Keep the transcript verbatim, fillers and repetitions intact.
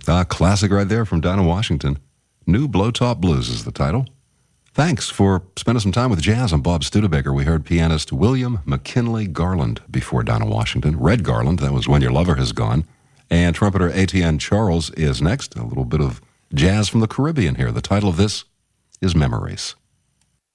Ah, classic right there from Dinah Washington. New Blowtop Blues is the title. Thanks for spending some time with jazz. I'm Bob Studebaker. We heard pianist William McKinley Garland before Dinah Washington. Red Garland, that was When Your Lover Has Gone. And trumpeter Etienne Charles is next. A little bit of jazz from the Caribbean here. The title of this is Memories.